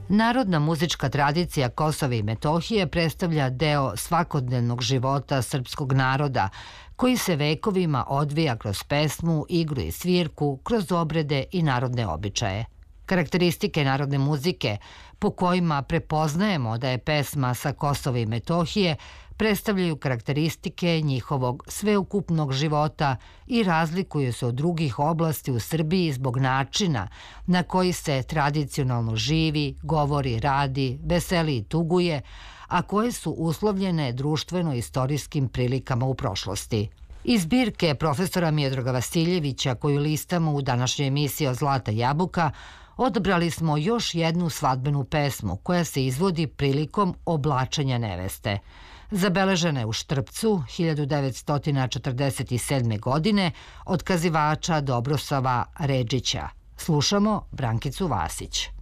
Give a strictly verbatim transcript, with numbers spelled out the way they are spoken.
Narodna muzička tradicija Kosova i Metohije predstavlja deo svakodnevnog života srpskog naroda, koji se vekovima odvija kroz pesmu, igru i svirku, kroz obrede i narodne običaje. Karakteristike narodne muzike, po kojima prepoznajemo da je pesma sa Kosova i Metohije, predstavljaju karakteristike njihovog sveukupnog života i razlikuju se od drugih oblasti u Srbiji zbog načina na koji se tradicionalno živi, govori, radi, veseli i tuguje, a koje su uslovljene društveno-istorijskim prilikama u prošlosti. Iz zbirke profesora Miodraga Vasiljevića, koju listamo u današnjoj emisiji o Zlata jabuka, odabrali smo još jednu svadbenu pesmu koja se izvodi prilikom oblačenja neveste. Zabeležena je u Štrpcu hiljadu devetsto četrdeset sedme. godine od kazivača Dobrosava Redžića. Slušamo Brankicu Vasić.